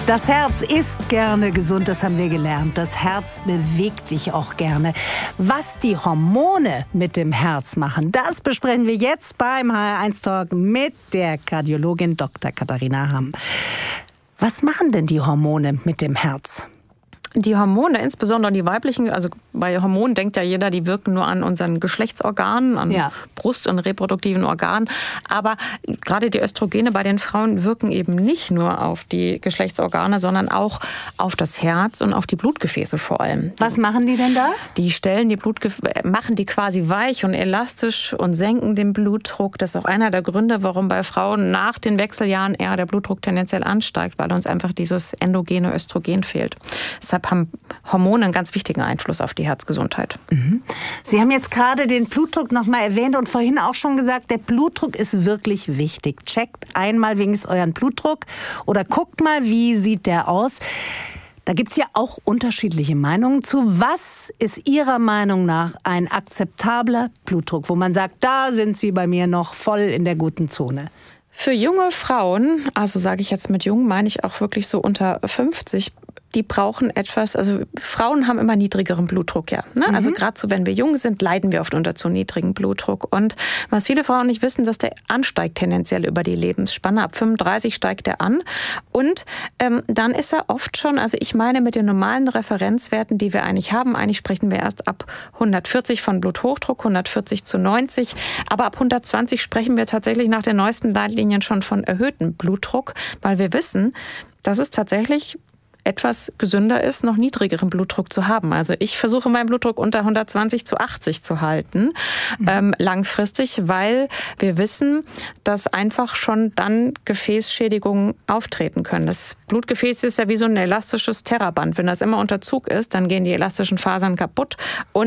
Das Herz ist gerne gesund, das haben wir gelernt. Das Herz bewegt sich auch gerne. Was die Hormone mit dem Herz machen, das besprechen wir jetzt beim HR1 Talk mit der Kardiologin Dr. Katharina Hamm. Was machen denn die Hormone mit dem Herz? Die Hormone, insbesondere die weiblichen, also bei Hormonen denkt ja jeder, die wirken nur an unseren Geschlechtsorganen, an Brust- und reproduktiven Organen. Aber gerade die Östrogene bei den Frauen wirken eben nicht nur auf die Geschlechtsorgane, sondern auch auf das Herz und auf die Blutgefäße vor allem. Was machen die denn da? Die stellen machen die quasi weich und elastisch und senken den Blutdruck. Das ist auch einer der Gründe, warum bei Frauen nach den Wechseljahren eher der Blutdruck tendenziell ansteigt, weil uns einfach dieses endogene Östrogen fehlt. Deshalb haben Hormone einen ganz wichtigen Einfluss auf die Herzgesundheit. Sie haben jetzt gerade den Blutdruck noch mal erwähnt und vorhin auch schon gesagt, der Blutdruck ist wirklich wichtig. Checkt einmal wenigstens euren Blutdruck oder guckt mal, wie sieht der aus. Da gibt es ja auch unterschiedliche Meinungen zu. Was ist Ihrer Meinung nach ein akzeptabler Blutdruck, wo man sagt, da sind Sie bei mir noch voll in der guten Zone? Für junge Frauen, also sage ich jetzt mit jung, meine ich auch wirklich so unter 50, die brauchen etwas, also Frauen haben immer niedrigeren Blutdruck, ja. Ne? Also gerade so, wenn wir jung sind, leiden wir oft unter zu niedrigem Blutdruck. Und was viele Frauen nicht wissen, dass der ansteigt tendenziell über die Lebensspanne. Ab 35 steigt er an. Und dann ist er oft schon, also ich meine mit den normalen Referenzwerten, die wir eigentlich haben, eigentlich sprechen wir erst ab 140 von Bluthochdruck, 140 zu 90. Aber ab 120 sprechen wir tatsächlich nach den neuesten Leitlinien schon von erhöhtem Blutdruck, weil wir wissen, dass es tatsächlich etwas gesünder ist, noch niedrigeren Blutdruck zu haben. Also ich versuche meinen Blutdruck unter 120 zu 80 zu halten, langfristig, weil wir wissen, dass einfach schon dann Gefäßschädigungen auftreten können. Das Blutgefäß ist ja wie so ein elastisches Terraband. Wenn das immer unter Zug ist, dann gehen die elastischen Fasern kaputt und